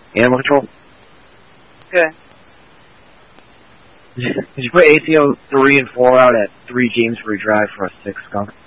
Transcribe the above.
Animal Control? Good. Did you put ACO 3 and 4 out at 3 games per drive for a 6 skunk?